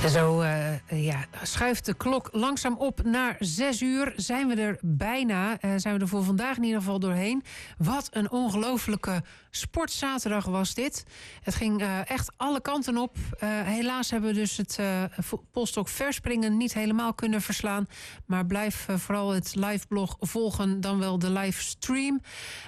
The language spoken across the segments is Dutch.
Zo schuift de klok langzaam op naar 6:00. Zijn we er bijna. Zijn we er voor vandaag in ieder geval doorheen. Wat een ongelofelijke sportzaterdag was dit. Het ging echt alle kanten op. Helaas hebben we dus het polstok verspringen niet helemaal kunnen verslaan. Maar blijf vooral het liveblog volgen, dan wel de livestream.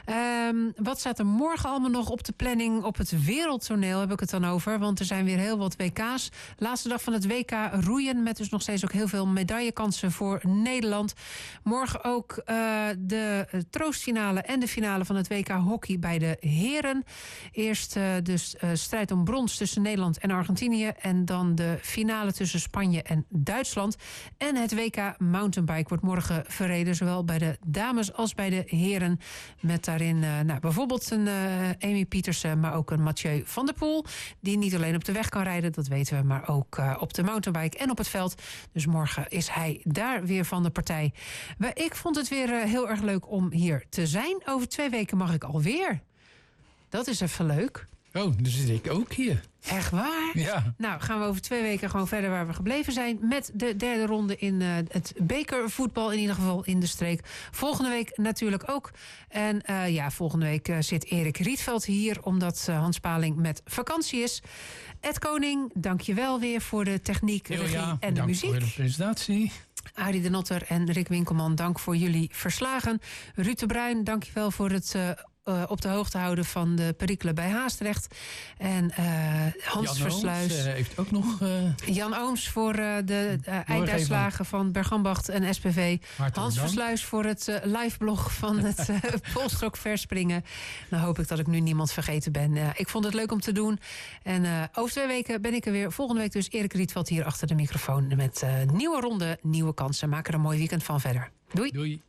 Wat staat er morgen allemaal nog op de planning? Op het wereldtoneel heb ik het dan over. Want er zijn weer heel wat WK's. Laatste dag van het WK roeien. Met dus nog steeds ook heel veel medaillekansen voor Nederland. Morgen ook de troostfinale en de finale van het WK hockey bij de heren. Eerst dus strijd om brons tussen Nederland en Argentinië. En dan de finale tussen Spanje en Duitsland. En het WK mountainbike wordt morgen verreden. Zowel bij de dames als bij de heren. Met daarin bijvoorbeeld een Amy Pietersen, maar ook een Mathieu van der Poel. Die niet alleen op de weg kan rijden, dat weten we, maar ook op de mountainbike en op het veld. Dus morgen is hij daar weer van de partij. Ik vond het weer heel erg leuk om hier te zijn. Over 2 weken mag ik alweer. Dat is even leuk. Oh, dus zit ik ook hier. Echt waar? Ja. Nou, gaan we over 2 weken gewoon verder waar we gebleven zijn. Met de derde ronde in het bekervoetbal, in ieder geval in de streek. Volgende week natuurlijk ook. En volgende week zit Erik Rietveld hier, omdat Hans Paling met vakantie is. Ed Koning, dank je wel weer voor de techniek, regie en de muziek. Dank voor de presentatie. Arie de Notter en Rick Winkelman, dank voor jullie verslagen. Ruud de Bruin, dank je wel voor het op de hoogte houden van de perikelen bij Haastrecht. En Hans Jan Versluis. Ooms, heeft ook nog... Jan Ooms voor de einduitslagen van Bergambacht en SPV. Hans Versluis voor het liveblog van het polstok verspringen. Dan hoop ik dat ik nu niemand vergeten ben. Ik vond het leuk om te doen. En over 2 weken ben ik er weer. Volgende week dus Erik Rietveld hier achter de microfoon. Met nieuwe ronde, nieuwe kansen. Maak er een mooi weekend van verder. Doei. Doei.